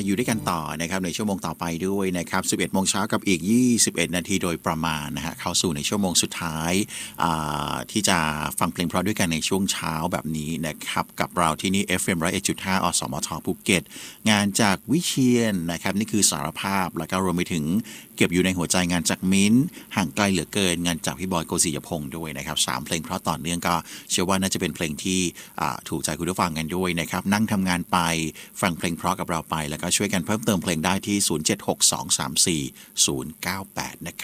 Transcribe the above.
อยู่ด้วยกันต่อนะครับในชั่วโมงต่อไปด้วยนะครับ11 โมงเช้ากับอีก21 นาทีโดยประมาณนะฮะเข้าสู่ในชั่วโมงสุดท้ายที่จะฟังเพลงเพราะด้วยกันในช่วงเช้าแบบนี้นะครับกับเราที่นี่ FM 101.5 อสมทภูเก็ตงานจากวิเชียรนะครับนี่คือสารภาพแล้วก็รวมไปถึงเก็บอยู่ในหัวใจงานจากมิ้นห่างไกลเหลือเกินงานจากพี่บอยโกศิยพงศ์ด้วยนะครับ3เพลงเพราะต่อเนื่องก็เชื่อว่าน่าจะเป็นเพลงที่ถูกใจคุณผู้ฟังกันด้วยนะครับนั่งทำงานไปฟังเพลงเพราะกับเราไปแล้วก็ช่วยกันเพิ่มเติมเพลงได้ที่ 0762340098 นะครับ